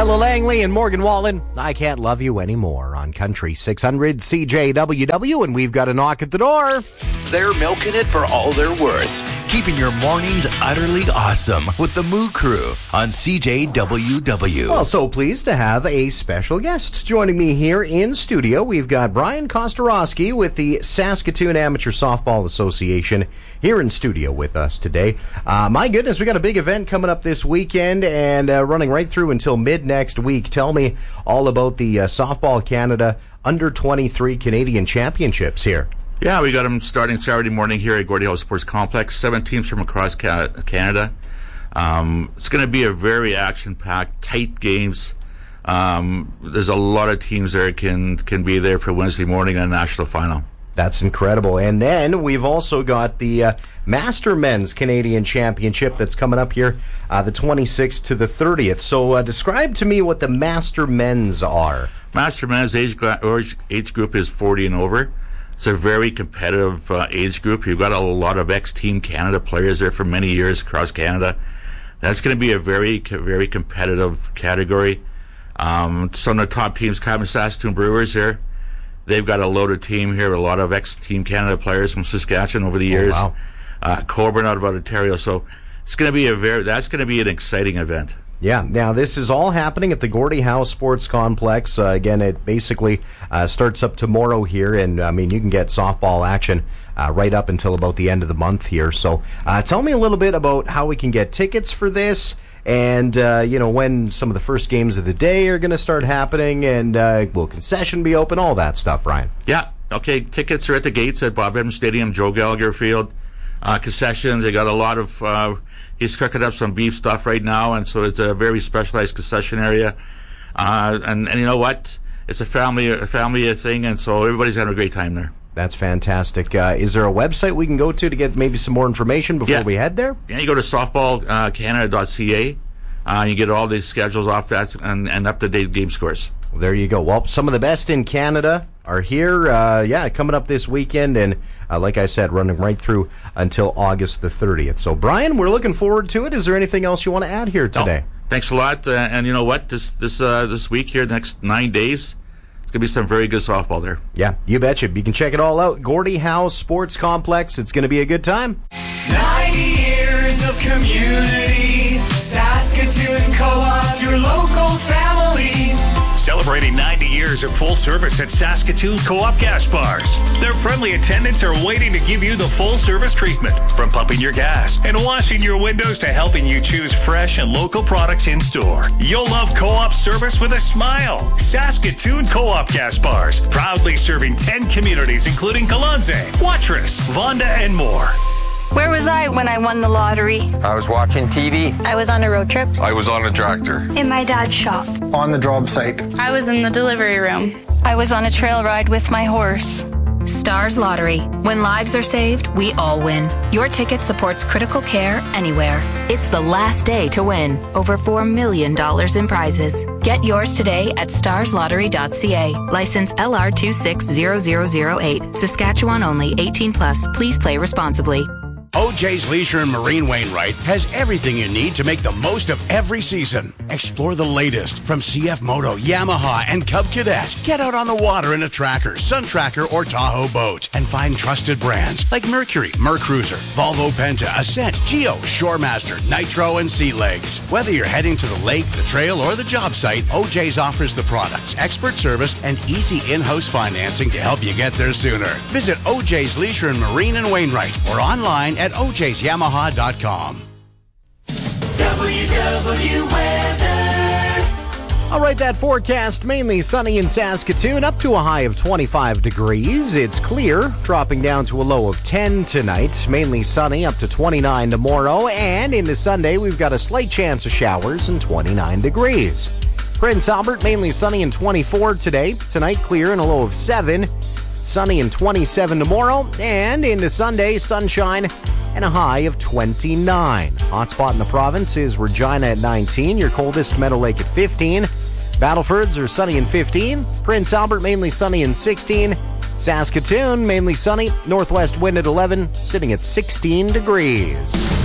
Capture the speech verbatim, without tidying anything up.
Ella Langley and Morgan Wallen, I Can't Love You Anymore on Country six hundred C J W W, and we've got a knock at the door. They're milking it for all they're worth, keeping your mornings utterly awesome with the Moo Crew on C J W W. Well, so pleased to have a special guest joining me here in studio. We've got Brian Kostorowski with the Saskatoon Amateur Softball Association here in studio with us today. Uh, my goodness, we got a big event coming up this weekend and uh, running right through until mid next week. Tell me all about the uh, Softball Canada under twenty-three Canadian Championships here. Yeah, we got them starting Saturday morning here at Gordie Howe Sports Complex. Seven teams from across Canada. Um, it's going to be a very action-packed, tight games. Um, there's a lot of teams there can can be there for Wednesday morning and a national final. That's incredible. And then we've also got the uh, Master Men's Canadian Championship that's coming up here, uh, the twenty-sixth to the thirtieth. So uh, describe to me what the Master Men's are. Master Men's age, age group is forty and over. It's a very competitive uh, age group. You've got a lot of ex-Team Canada players there for many years across Canada. That's going to be a very, very competitive category. Um, some of the top teams, Cavan Saskatoon Brewers here. They've got a loaded team here, a lot of ex-Team Canada players from Saskatchewan over the years. Oh, wow. Uh, Coburn out of Ontario. So it's going to be a very, that's going to be an exciting event. Yeah, now this is all happening at the Gordie Howe Sports Complex. Uh, again, it basically uh, starts up tomorrow here, and I mean, you can get softball action uh, right up until about the end of the month here. So uh, tell me a little bit about how we can get tickets for this, and uh, you know, when some of the first games of the day are going to start happening, and uh, will concession be open, all that stuff, Brian. Yeah, okay, tickets are at the gates at Bob Evans Stadium, Joe Gallagher Field. Uh, concessions, they got a lot of... Uh, He's cooking up some beef stuff right now, and so it's a very specialized concession area. Uh, and, and you know what? It's a family a family thing, and so everybody's having a great time there. That's fantastic. Uh, is there a website we can go to to get maybe some more information before yeah. we head there? Yeah, you go to softball canada dot c a. Uh, you get all these schedules off that and, and up-to-date game scores. Well, there you go. Well, some of the best in Canada are here, uh, yeah, coming up this weekend, and uh, like I said, running right through until August the thirtieth. So, Brian, we're looking forward to it. Is there anything else you want to add here today? No. Thanks a lot, uh, and you know what? This this uh, this week here, the next nine days, it's going to be some very good softball there. Yeah, you betcha. You can check it all out. Gordie Howe Sports Complex. It's going to be a good time. ninety years of community. Saskatoon Co-op, your local family. Celebrating ninety years of full service at Saskatoon Co-op Gas Bars. Their friendly attendants are waiting to give you the full service treatment, from pumping your gas and washing your windows to helping you choose fresh and local products in store. You'll love Co-op service with a smile. Saskatoon Co-op Gas Bars, proudly serving ten communities including Kalanze, Watrous, Vonda, and more. Where was I when I won the lottery? I was watching T V. I was on a road trip. I was on a tractor. In my dad's shop. On the job site. I was in the delivery room. I was on a trail ride with my horse. Stars Lottery. When lives are saved, we all win. Your ticket supports critical care anywhere. It's the last day to win. Over four million dollars in prizes. Get yours today at stars lottery dot c a. License L R two six zero zero zero eight. Saskatchewan only. eighteen plus. Please play responsibly. O J's Leisure and Marine Wainwright has everything you need to make the most of every season. Explore the latest from C F Moto, Yamaha, and Cub Cadet. Get out on the water in a Tracker, Sun Tracker, or Tahoe boat and find trusted brands like Mercury, Mercruiser, Volvo Penta, Ascent, Geo, Shoremaster, Nitro, and Sea Legs. Whether you're heading to the lake, the trail, or the job site, O J's offers the products, expert service, and easy in-house financing to help you get there sooner. Visit O J's Leisure and Marine and Wainwright or online at o j's yamaha dot com. W W Weather. All right, that forecast, mainly sunny in Saskatoon, up to a high of twenty-five degrees. It's clear, dropping down to a low of ten tonight. Mainly sunny, up to twenty-nine tomorrow. And into Sunday, we've got a slight chance of showers and twenty-nine degrees. Prince Albert, mainly sunny and twenty-four today. Tonight, clear and a low of seven. Sunny and twenty-seven tomorrow. And into Sunday, sunshine and a high of twenty-nine. Hotspot in the province is Regina at nineteen. Your coldest, Meadow Lake at fifteen. Battlefords are sunny and fifteen. Prince Albert mainly sunny and sixteen. Saskatoon mainly sunny. Northwest wind at eleven, sitting at sixteen degrees.